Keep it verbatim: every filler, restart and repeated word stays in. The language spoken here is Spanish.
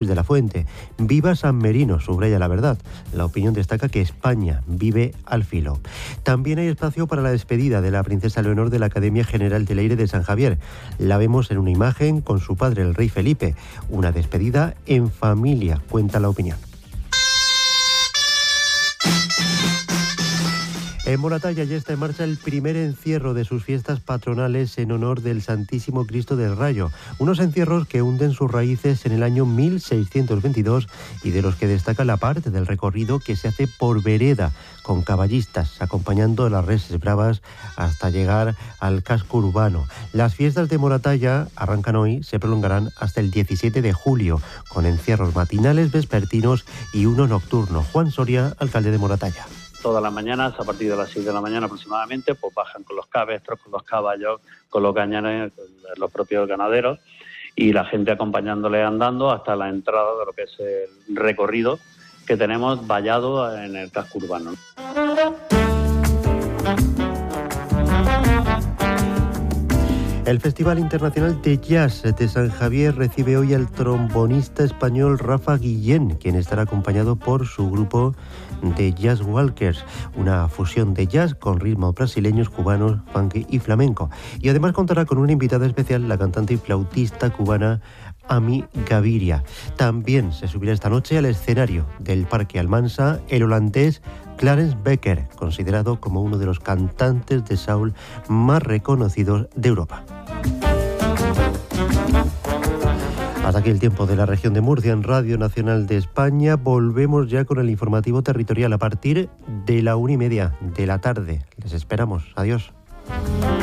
de la Fuente. Viva San Merino, subraya La Verdad. La opinión destaca que España vive al filo. También hay espacio para la despedida de la princesa Leonor de la Academia General del Aire de San Javier. La vemos en una imagen con su padre, el rey Felipe. Una despedida en familia, cuenta La Opinión. En Moratalla ya está en marcha el primer encierro de sus fiestas patronales en honor del Santísimo Cristo del Rayo. Unos encierros que hunden sus raíces en el año mil seiscientos veintidós y de los que destaca la parte del recorrido que se hace por vereda, con caballistas acompañando a las reses bravas hasta llegar al casco urbano. Las fiestas de Moratalla arrancan hoy, se prolongarán hasta el diecisiete de julio, con encierros matinales, vespertinos y uno nocturno. Juan Soria, alcalde de Moratalla. Todas las mañanas, a partir de las seis de la mañana aproximadamente, pues bajan con los cabestros, con los caballos, con los cañones, con los propios ganaderos y la gente acompañándole andando hasta la entrada de lo que es el recorrido que tenemos vallado en el casco urbano. El Festival Internacional de Jazz de San Javier recibe hoy al trombonista español Rafa Guillén, quien estará acompañado por su grupo de Jazz Walkers, una fusión de jazz con ritmos brasileños, cubanos, funk y flamenco. Y además contará con una invitada especial, la cantante y flautista cubana Ami Gaviria. También se subirá esta noche al escenario del Parque Almansa el holandés Clarence Becker, considerado como uno de los cantantes de soul más reconocidos de Europa. Hasta aquí el tiempo de la región de Murcia en Radio Nacional de España. Volvemos ya con el informativo territorial a partir de la una y media de la tarde. Les esperamos. Adiós.